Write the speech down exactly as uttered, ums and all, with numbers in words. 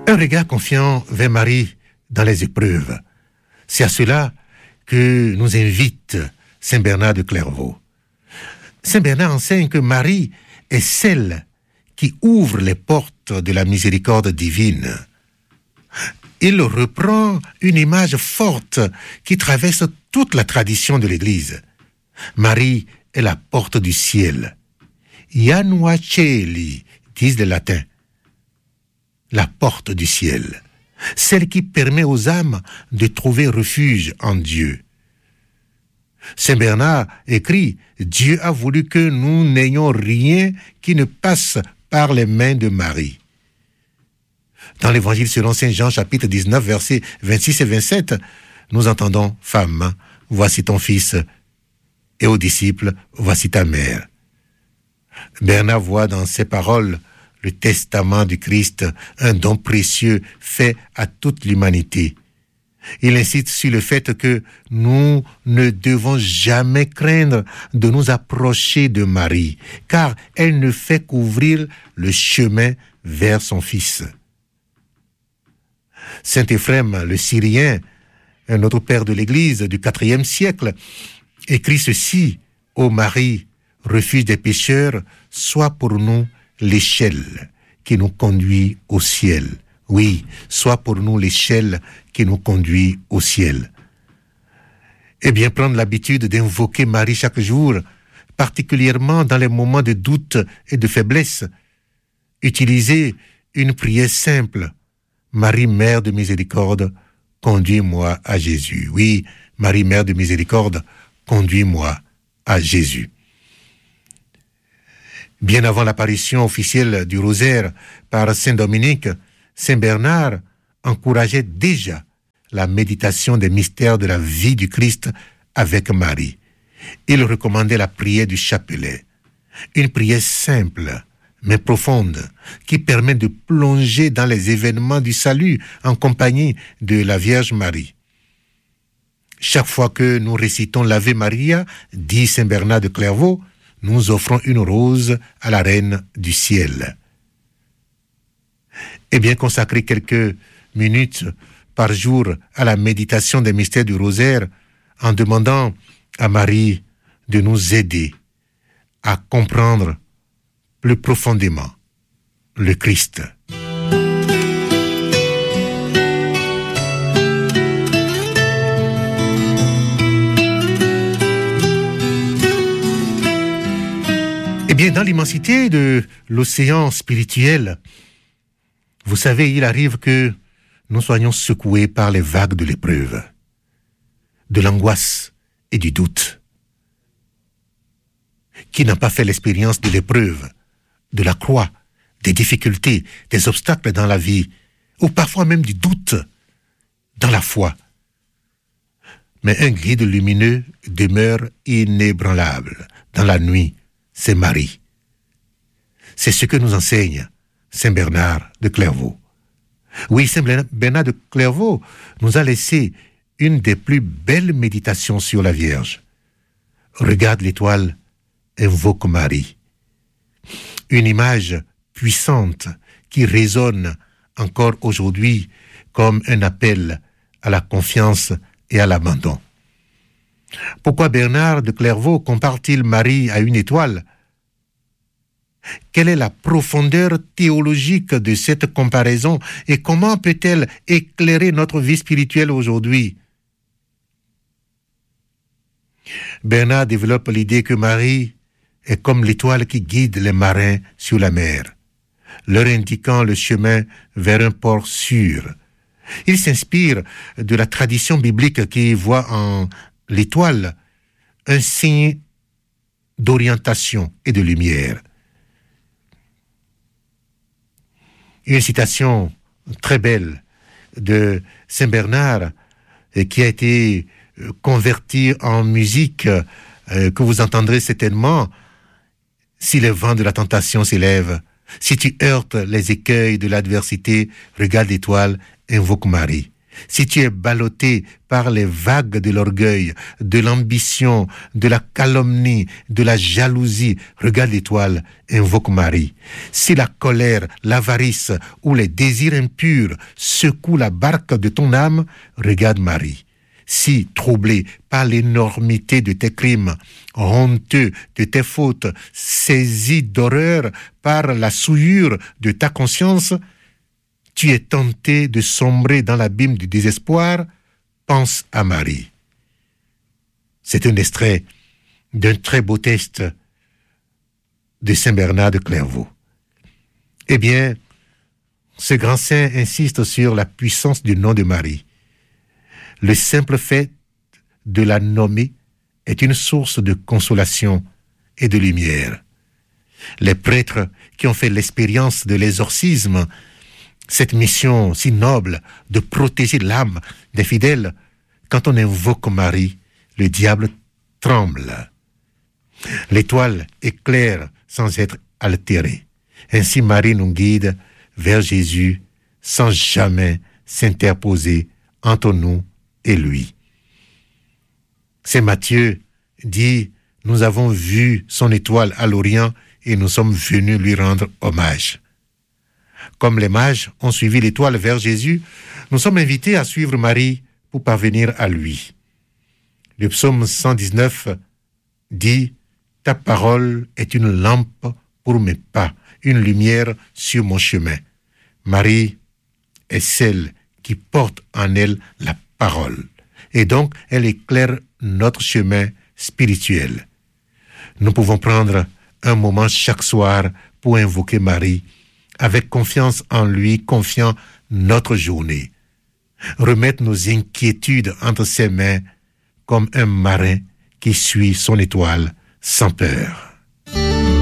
Un regard confiant vers Marie dans les épreuves. C'est à cela que nous invite Saint Bernard de Clairvaux. Saint Bernard enseigne que Marie est celle qui ouvre les portes de la miséricorde divine. Il reprend une image forte qui traverse toute la tradition de l'Église. Marie est la porte du ciel. Janua Coeli, disent les latins. La porte du ciel. Celle qui permet aux âmes de trouver refuge en Dieu. Saint Bernard écrit « Dieu a voulu que nous n'ayons rien qui ne passe par les mains de Marie ». Dans l'Évangile selon Saint Jean, chapitre dix-neuf, versets vingt-six et vingt-sept, nous entendons « Femme, voici ton fils » et aux disciples « Voici ta mère ». Bernard voit dans ces paroles le testament du Christ, un don précieux fait à toute l'humanité. Il insiste sur le fait que nous ne devons jamais craindre de nous approcher de Marie, car elle ne fait qu'ouvrir le chemin vers son Fils. Saint Éphrem, le Syrien, un autre père de l'Église du quatrième siècle, écrit ceci: « Ô Marie, refuge des pécheurs, sois pour nous l'échelle qui nous conduit au ciel. » Oui, sois pour nous l'échelle qui nous conduit au ciel. Eh bien, prendre l'habitude d'invoquer Marie chaque jour, particulièrement dans les moments de doute et de faiblesse. Utiliser une prière simple. Marie, Mère de miséricorde, conduis-moi à Jésus. Oui, Marie, Mère de miséricorde, conduis-moi à Jésus. Bien avant l'apparition officielle du rosaire par Saint Dominique, Saint Bernard encourageait déjà la méditation des mystères de la vie du Christ avec Marie. Il recommandait la prière du chapelet, une prière simple mais profonde qui permet de plonger dans les événements du salut en compagnie de la Vierge Marie. Chaque fois que nous récitons l'Ave Maria, dit Saint Bernard de Clairvaux, nous offrons une rose à la Reine du ciel. Et bien consacrer quelques minutes par jour à la méditation des mystères du rosaire en demandant à Marie de nous aider à comprendre plus profondément le Christ. Eh bien, dans l'immensité de l'océan spirituel, vous savez, il arrive que nous soyons secoués par les vagues de l'épreuve, de l'angoisse et du doute. Qui n'a pas fait l'expérience de l'épreuve, de la croix, des difficultés, des obstacles dans la vie, ou parfois même du doute dans la foi? Mais un guide lumineux demeure inébranlable dans la nuit, c'est Marie. C'est ce que nous enseigne Saint Bernard de Clairvaux. Oui, Saint Bernard de Clairvaux nous a laissé une des plus belles méditations sur la Vierge. Regarde l'étoile, invoque Marie. Une image puissante qui résonne encore aujourd'hui comme un appel à la confiance et à l'abandon. Pourquoi Bernard de Clairvaux compare-t-il Marie à une étoile? Quelle est la profondeur théologique de cette comparaison et comment peut-elle éclairer notre vie spirituelle aujourd'hui? Bernard développe l'idée que Marie est comme l'étoile qui guide les marins sur la mer, leur indiquant le chemin vers un port sûr. Il s'inspire de la tradition biblique qui voit en l'étoile un signe d'orientation et de lumière. Une citation très belle de Saint Bernard qui a été convertie en musique que vous entendrez certainement. Si le vent de la tentation s'élève, si tu heurtes les écueils de l'adversité, regarde l'étoile, invoque Marie. Si tu es ballotté par les vagues de l'orgueil, de l'ambition, de la calomnie, de la jalousie, regarde l'étoile, invoque Marie. Si la colère, l'avarice ou les désirs impurs secouent la barque de ton âme, regarde Marie. Si, troublé par l'énormité de tes crimes, honteux de tes fautes, saisi d'horreur par la souillure de ta conscience, tu es tenté de sombrer dans l'abîme du désespoir, pense à Marie. C'est un extrait d'un très beau texte de Saint Bernard de Clairvaux. Eh bien, ce grand saint insiste sur la puissance du nom de Marie. Le simple fait de la nommer est une source de consolation et de lumière. Les prêtres qui ont fait l'expérience de l'exorcisme, cette mission si noble de protéger l'âme des fidèles, quand on invoque Marie, le diable tremble. L'étoile éclaire sans être altérée. Ainsi Marie nous guide vers Jésus sans jamais s'interposer entre nous et lui. Saint Matthieu dit « Nous avons vu son étoile à l'Orient et nous sommes venus lui rendre hommage ». Comme les mages ont suivi l'étoile vers Jésus, nous sommes invités à suivre Marie pour parvenir à lui. Le psaume cent dix-neuf dit « Ta parole est une lampe pour mes pas, une lumière sur mon chemin. » Marie est celle qui porte en elle la parole, et donc elle éclaire notre chemin spirituel. Nous pouvons prendre un moment chaque soir pour invoquer Marie, avec confiance en lui, confiant notre journée. Remettre nos inquiétudes entre ses mains comme un marin qui suit son étoile sans peur.